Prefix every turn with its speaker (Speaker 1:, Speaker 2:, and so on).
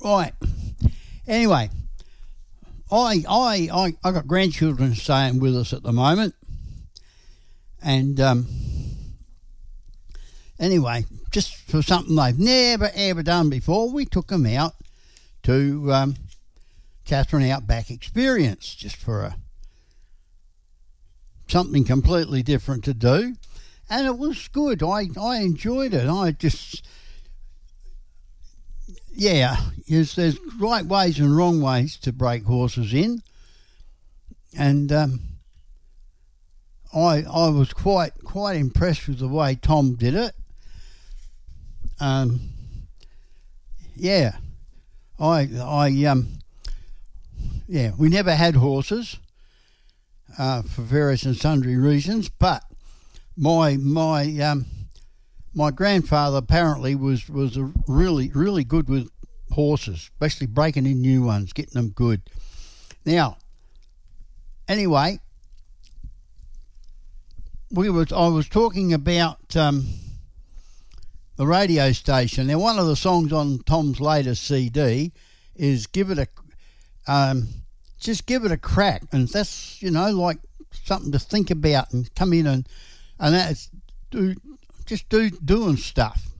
Speaker 1: Right. Anyway, I got grandchildren staying with us at the moment, and anyway, just for something they've never ever done before, we took them out to Catherine Outback Experience, just for something completely different to do, and it was good. I enjoyed it. There's right ways and wrong ways to break horses in, and I was quite impressed with the way Tom did it. We never had horses for various and sundry reasons, but my grandfather apparently was really good with horses, especially breaking in new ones, getting them good. Now, anyway, I was talking about the radio station. Now, one of the songs on Tom's latest CD is just give it a crack, and that's like something to think about and come in and that's doing stuff.